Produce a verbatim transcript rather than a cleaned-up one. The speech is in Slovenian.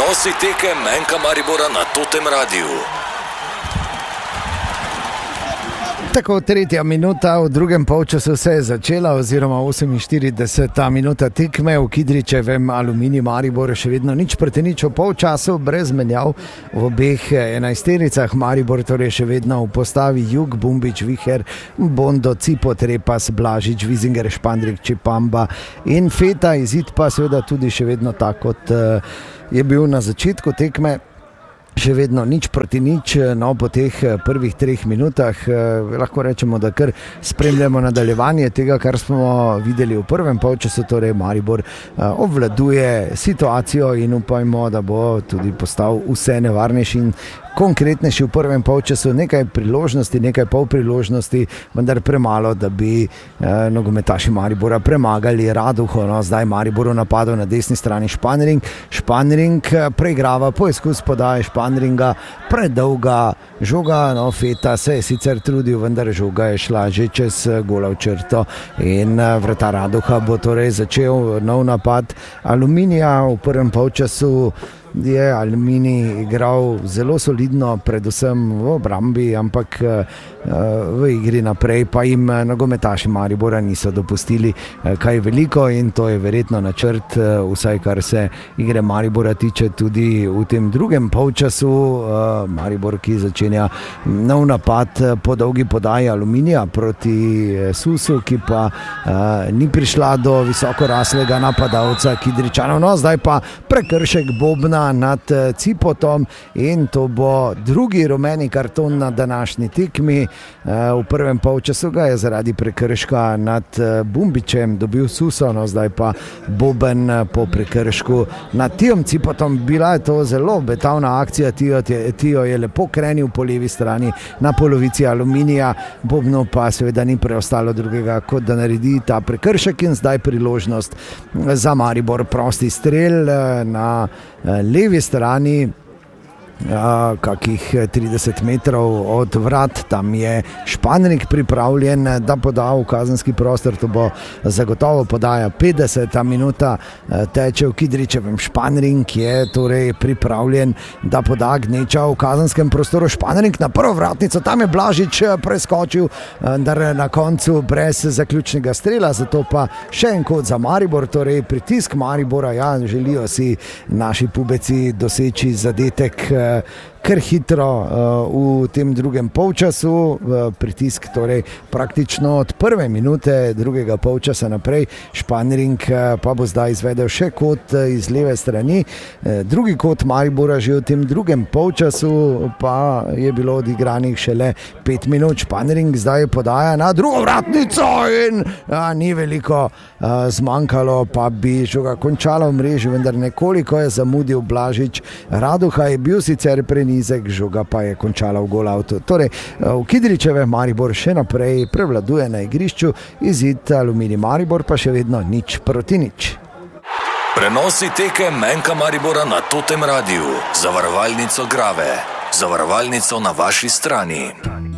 Prenosi tekem M K Maribora na Totem Radiu. Tako, tretja minuta v drugem polčasu se je začela, oziroma oseminštirideseta minuta tekme v Kidričevem Aluminiju Maribor, še vedno nič proti nič v polčasu, brez menjav v obeh enajstericah. Maribor torej še vedno v postavi Jug, Bumbič, Viher, Bondo, Cipo, Trepas, Blažič, Vizinger, Špandrik, Čepamba in Feta. Izid pa seveda tudi še vedno tako, kot je bil na začetku tekme. Še vedno nič proti nič, no po teh prvih treh minutah eh, lahko rečemo, da kar spremljamo nadaljevanje tega, kar smo videli v prvem polčasu, torej Maribor eh, obvladuje situacijo in upajmo, da bo tudi postal vse nevarnejši in konkretnejši v prvem polčasu. Nekaj priložnosti, nekaj pol priložnosti, vendar premalo, da bi eh, nogometaši Maribora premagali Raduho. No, zdaj Maribor v napadu na desni strani Španring. Španring preigrava poizkus podaje Španringa, predolga žoga, no Feta se je sicer trudil, vendar žoga je šla že čez golov črto in vratar Raduha bo torej začel nov napad Aluminija. V prvem polčasu je Aluminij igral zelo solidno, predvsem v obrambi, ampak v igri naprej pa jim nogometaši Maribora niso dopustili kaj veliko in to je verjetno načrt, vsaj kar se igre Maribora tiče, tudi v tem drugem polčasu. Maribor, ki začenja nov napad po dolgi podaji Aluminija proti Susu, ki pa ni prišla do visokoraslega napadalca Kidričanov. No, zdaj pa prekršek Bobna nad Cipotom in to bo drugi rumeni karton na današnji tekmi. V prvem polčasu ga je zaradi prekrška nad Bumbičem dobil Suso, no zdaj pa Boben po prekršku nad Tijom Cipotom. Bila je to zelo obetavna akcija. Tijo, Tijo je lepo krenil po levi strani na polovici Aluminija, Bobnu pa seveda ni preostalo drugega, kot da naredi ta prekršek in zdaj priložnost za Maribor. Prosti strel na levi strani, Ja, kakih trideset metrov od vrat, tam je Španrik pripravljen, da poda v kazenski prostor. To bo zagotovo podaja. petdeseta minuta teče v Kidričevem. Španrik je torej pripravljen, da poda Gneča v kazenskem prostoru. Španrik na prvo vratnico, tam je Blažič preskočil, da na koncu brez zaključnega strela, zato pa še en kot za Maribor, torej pritisk Maribora. Ja, želijo si naši pubeci doseči zadetek kar hitro uh, v tem drugem polčasu, uh, pritisk torej praktično od prve minute drugega polčasa naprej. Španring uh, pa bo zdaj izvedel še kot uh, iz leve strani. Uh, drugi kot Maribora že v tem drugem polčasu, pa je bilo odigranih šele pet minut. Španring zdaj podaja na drugo vratnico in uh, ni veliko uh, zmanjkalo, pa bi žoga končala v mreži, vendar nekoliko je zamudil Blažič. Raduha je bil sicer prenizek, žoga pa je končala v golavtu. Torej, v Kidričevem Maribor še naprej prevladuje na igrišču, izid Aluminij Maribor pa še vedno nič proti nič. Prenosi tekem M K Maribora na Totem Radiu. Zavarovalnico Grave. Zavarovalnico na vaši strani.